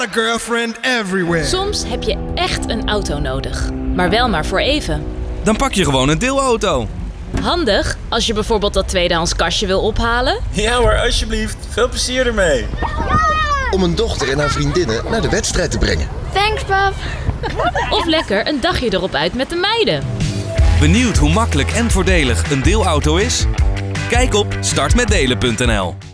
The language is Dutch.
Girlfriend everywhere. Soms heb je echt een auto nodig, maar wel maar voor even. Dan pak je gewoon een deelauto. Handig als je bijvoorbeeld dat tweedehands kastje wil ophalen. Ja hoor, alsjeblieft. Veel plezier ermee. Om een dochter en haar vriendinnen naar de wedstrijd te brengen. Thanks, pap. Of lekker een dagje erop uit met de meiden. Benieuwd hoe makkelijk en voordelig een deelauto is? Kijk op startmetdelen.nl.